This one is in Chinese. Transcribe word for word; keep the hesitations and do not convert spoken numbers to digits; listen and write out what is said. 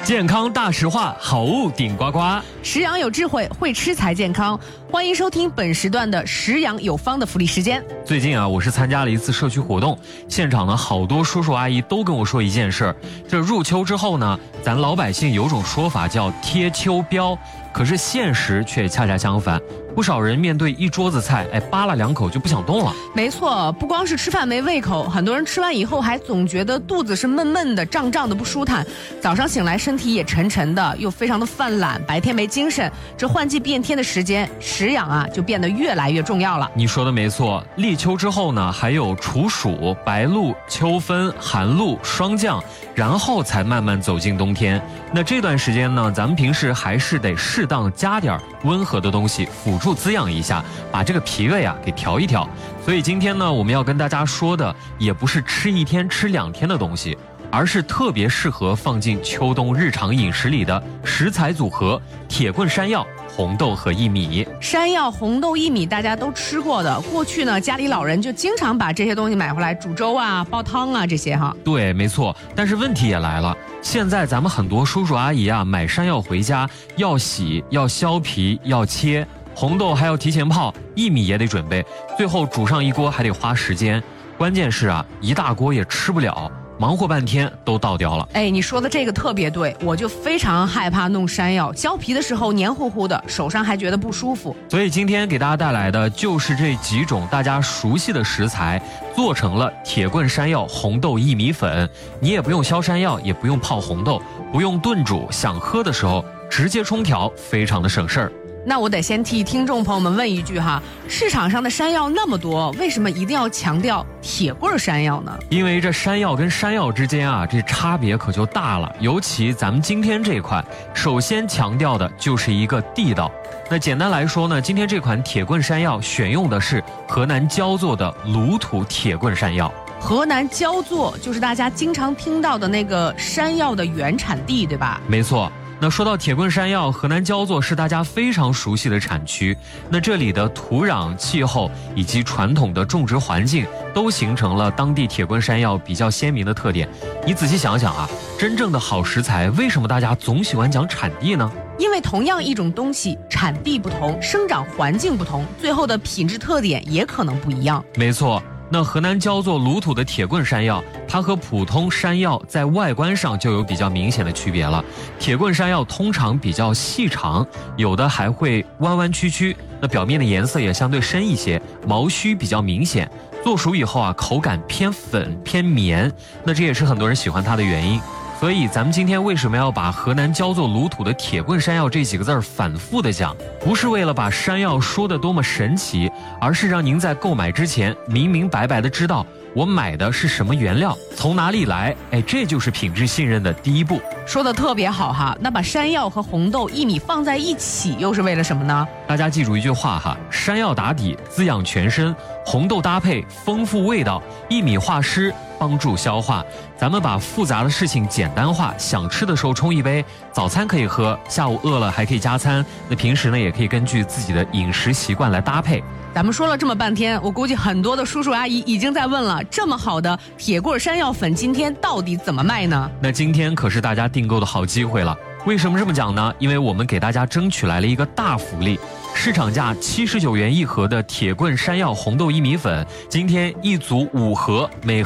健康大实话，好物顶呱呱。 食养有智慧，会吃才健康。欢迎收听本时段的食养有方的福利时间。 最近啊，我是参加了一次社区活动，现场呢好多叔叔阿姨都跟我说一件事儿，这入秋之后呢，咱老百姓有种说法叫贴秋膘，可是现实却恰恰相反。不少人面对一桌子菜，哎，扒拉两口就不想动了。 没错，不光是吃饭没胃口，很多人吃完以后还总觉得肚子是闷闷的、胀胀的不舒坦，早上醒来身体也沉沉的，又非常的犯懒，白天没精神。这换季变天的时间，食养啊就变得越来越重要了。 你说的没错，立秋之后呢，还有处暑、白露、秋分、寒露、霜降，然后才慢慢走进冬天。那这段时间呢，咱们平时还是得适当加点温和的东西辅助滋养一下，把这个脾胃啊给调一调。所以今天呢，我们要跟大家说的也不是吃一天吃两天的东西，而是特别适合放进秋冬日常饮食里的食材组合：铁棍山药、红豆和薏米。 山药、红豆、薏米大家都吃过的，过去呢家里老人就经常把这些东西买回来煮粥啊、煲汤啊这些哈。 对，没错。但是问题也来了，现在咱们很多叔叔阿姨啊买山药回家要洗、要削皮、要切，红豆还要提前泡，薏米也得准备，最后煮上一锅还得花时间。关键是啊，一大锅也吃不了。忙活半天都倒掉了。 哎，你说的这个特别对，我就非常害怕弄山药，削皮的时候黏糊糊的，手上还觉得不舒服。 所以今天给大家带来的就是这几种大家熟悉的食材，做成了铁棍山药红豆薏米粉。你也不用削山药，也不用泡红豆，不用炖煮，想喝的时候直接冲调，非常的省事儿。 那我得先替听众朋友们问一句哈，市场上的山药那么多，为什么一定要强调铁棍山药呢？ 因为这山药跟山药之间啊，这差别可就大了。尤其咱们今天这款，首先强调的就是一个地道。那简单来说呢，今天这款铁棍山药选用的是河南焦作的卤土铁棍山药。 河南焦作就是大家经常听到的那个山药的原产地，对吧？ 没错。那说到铁棍山药，河南焦作是大家非常熟悉的产区。那这里的土壤、气候以及传统的种植环境，都形成了当地铁棍山药比较鲜明的特点。你仔细想想啊，真正的好食材，为什么大家总喜欢讲产地呢？ 因为同样一种东西，产地不同，生长环境不同，最后的品质特点也可能不一样。 没错。那河南焦作卤土的铁棍山药，它和普通山药在外观上就有比较明显的区别了。铁棍山药通常比较细长，有的还会弯弯曲曲，那表面的颜色也相对深一些，毛须比较明显。做熟以后啊，口感偏粉偏绵，那这也是很多人喜欢它的原因。所以咱们今天为什么要把河南焦作卤土的铁棍山药这几个字儿反复的讲，不是为了把山药说的多么神奇，而是让您在购买之前明明白白的知道我买的是什么原料，从哪里来，哎，这就是品质信任的第一步。 说的特别好哈，那把山药和红豆、薏米放在一起又是为了什么呢？ 大家记住一句话哈，山药打底滋养全身，红豆搭配丰富味道，薏米化湿帮助消化。咱们把复杂的事情简单化，想吃的时候冲一杯，早餐可以喝，下午饿了还可以加餐，那平时呢也可以根据自己的饮食习惯来搭配。 咱们说了这么半天，我估计很多的叔叔阿姨已经在问了，这么好的铁棍山药粉今天到底怎么卖呢？ 那今天可是大家订购的好机会了。为什么这么讲呢？因为我们给大家争取来了一个大福利，市场价七十九元一盒的铁棍山药红豆薏米粉，今天一组五盒，每